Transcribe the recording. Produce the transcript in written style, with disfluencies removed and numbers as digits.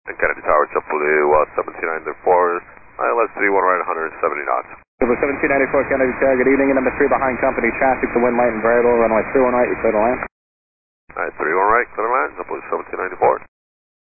And Kennedy Tower, JetBlue 1794, ILS 31 right, 170 knots. Over 1794 Kennedy Tower, good evening, number 3 behind company traffic, the wind light and variable, runway 31 right, you clear to land. Alright, 31 right, clear to land, JetBlue 1794.